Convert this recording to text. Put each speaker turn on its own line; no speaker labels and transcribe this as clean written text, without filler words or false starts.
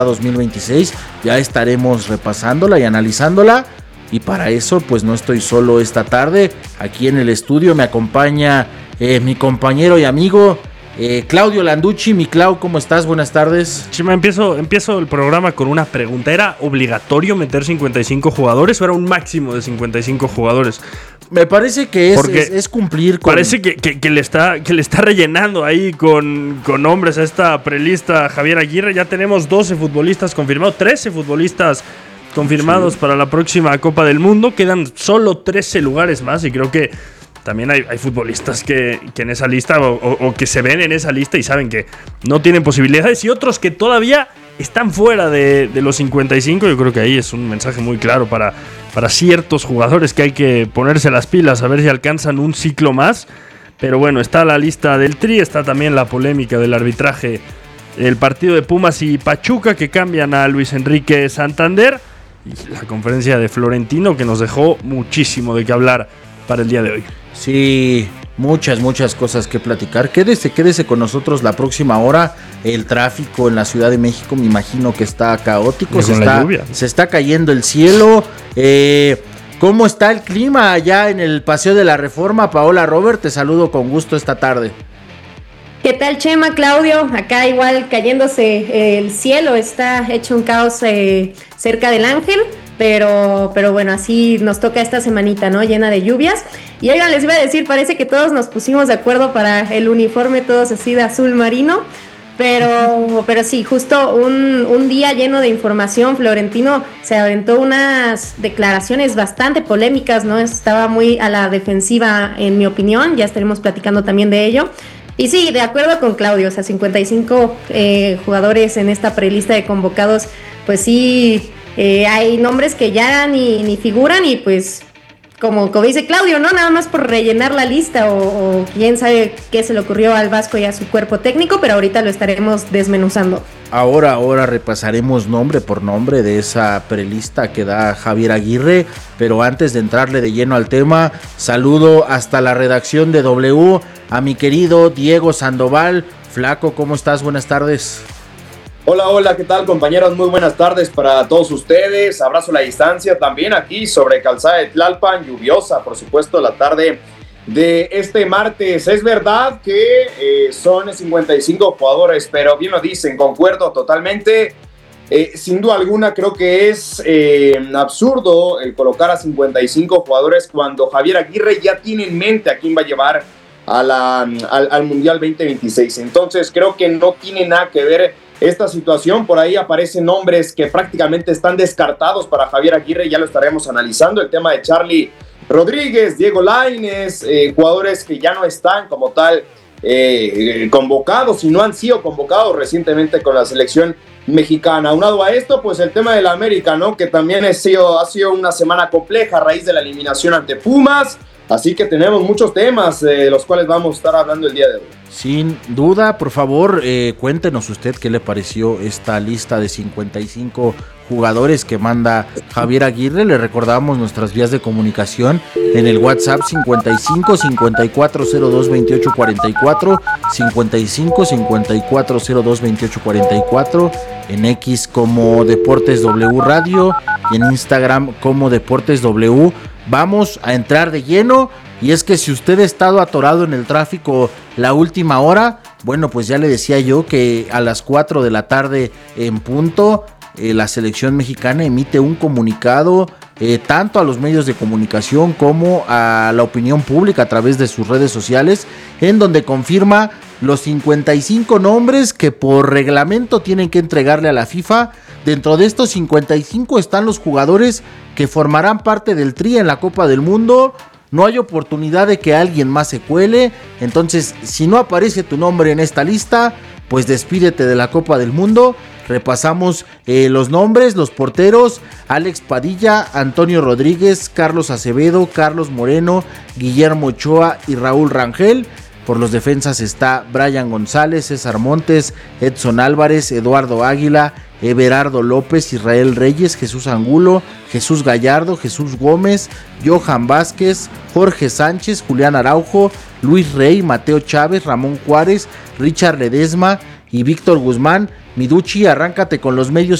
2026, ya estaremos repasándola y analizándola. Y para eso pues no estoy solo esta tarde. Aquí en el estudio me acompaña mi compañero y amigo Claudio Landucci. Mi Clau, ¿cómo estás? Buenas tardes.
Chima, empiezo el programa con una pregunta. ¿Era obligatorio meter 55 jugadores o era un máximo de 55 jugadores?
Me parece que es cumplir con...
Parece que le está rellenando ahí con nombres a esta prelista Javier Aguirre. Ya tenemos 12 futbolistas confirmados, 13 futbolistas confirmados para la próxima Copa del Mundo. Quedan solo 13 lugares más y creo que también hay futbolistas que en esa lista o que se ven en esa lista y saben que no tienen posibilidades, y otros que todavía están fuera de los 55. Yo creo que ahí es un mensaje muy claro para ciertos jugadores que hay que ponerse las pilas a ver si alcanzan un ciclo más. Pero bueno, está la lista del Tri, está también la polémica del arbitraje, el partido de Pumas y Pachuca que cambian a Luis Enrique Santander, y la conferencia de Florentino que nos dejó muchísimo de qué hablar para el día de hoy.
Sí, muchas cosas que platicar. Quédese con nosotros la próxima hora. El tráfico en la Ciudad de México me imagino que está caótico. Se está cayendo el cielo. ¿Cómo está el clima allá en el Paseo de la Reforma? Paola Robert, te saludo con gusto esta tarde.
¿Qué tal, Chema, Claudio? Acá igual cayéndose el cielo, está hecho un caos cerca del Ángel, pero bueno, así nos toca esta semanita, ¿no? Llena de lluvias. Y oigan, les iba a decir, parece que todos nos pusimos de acuerdo para el uniforme, todos así de azul marino, pero sí, justo un día lleno de información. Florentino se aventó unas declaraciones bastante polémicas, ¿no? Estaba muy a la defensiva, en mi opinión, ya estaremos platicando también de ello. Y sí, de acuerdo con Claudio, o sea, 55 jugadores en esta prelista de convocados, pues sí, hay nombres que ya ni figuran, y pues como dice Claudio, ¿no? Nada más por rellenar la lista o quién sabe qué se le ocurrió al Vasco y a su cuerpo técnico, pero ahorita lo estaremos desmenuzando.
Ahora repasaremos nombre por nombre de esa prelista que da Javier Aguirre, pero antes de entrarle de lleno al tema, saludo hasta la redacción de W a mi querido Diego Sandoval. Flaco, ¿cómo estás? Buenas tardes.
Hola, ¿qué tal, compañeros? Muy buenas tardes para todos ustedes. Abrazo a la distancia también aquí sobre Calzada de Tlalpan, lluviosa, por supuesto, la tarde de este martes. Es verdad que son 55 jugadores, pero bien lo dicen, concuerdo totalmente. Sin duda alguna, creo que es absurdo el colocar a 55 jugadores cuando Javier Aguirre ya tiene en mente a quién va a llevar al Mundial 2026. Entonces, creo que no tiene nada que ver esta situación. Por ahí aparecen nombres que prácticamente están descartados para Javier Aguirre, ya lo estaremos analizando. El tema de Charly Rodríguez, Diego Lainez, jugadores que ya no están como tal convocados y no han sido convocados recientemente con la selección mexicana. Aunado a esto, pues el tema de la América, ¿no? Que también ha sido una semana compleja a raíz de la eliminación ante Pumas. Así que tenemos muchos temas de los cuales vamos a estar hablando el día de hoy.
Sin duda, por favor, cuéntenos usted qué le pareció esta lista de 55 jugadores que manda Javier Aguirre. Le recordamos nuestras vías de comunicación en el WhatsApp 55 5402 2844, 55 5402 2844, en X como Deportes W Radio y en Instagram como Deportes W. Vamos a entrar de lleno, y es que si usted ha estado atorado en el tráfico la última hora, bueno, pues ya le decía yo que a las 4 de la tarde en punto, la selección mexicana emite un comunicado tanto a los medios de comunicación como a la opinión pública a través de sus redes sociales, en donde confirma los 55 nombres que por reglamento tienen que entregarle a la FIFA. Dentro de estos 55 están los jugadores que formarán parte del Tri en la Copa del Mundo. No hay oportunidad de que alguien más se cuele. Entonces, si no aparece tu nombre en esta lista, pues despídete de la Copa del Mundo. Repasamos los nombres: los porteros: Alex Padilla, Antonio Rodríguez, Carlos Acevedo, Carlos Moreno, Guillermo Ochoa y Raúl Rangel. Por los defensas está Brian González, César Montes, Edson Álvarez, Eduardo Águila, Everardo López, Israel Reyes, Jesús Angulo, Jesús Gallardo, Jesús Gómez, Johan Vázquez, Jorge Sánchez, Julián Araujo, Luis Rey, Mateo Chávez, Ramón Juárez, Richard Ledesma y Víctor Guzmán. Miducci, arráncate con los medios